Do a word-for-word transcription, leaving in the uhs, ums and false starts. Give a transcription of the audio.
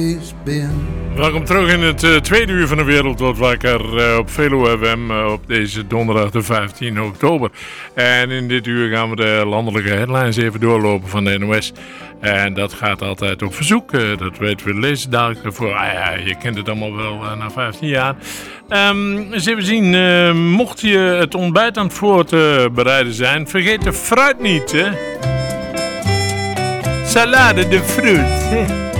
Welkom terug in het uh, tweede uur van de Wereld wordt wakker uh, op Veluwe F M uh, op deze donderdag de vijftiende oktober. En in dit uur gaan we de landelijke headlines even doorlopen van de N O S. En dat gaat altijd op verzoek, uh, dat weten we lezen dadelijk voor. Ah ja, je kent het allemaal wel uh, na vijftien jaar. Um, eens even zien, uh, mocht je het ontbijt aan het voorbereiden zijn, vergeet de fruit niet, hè. Salade de fruit.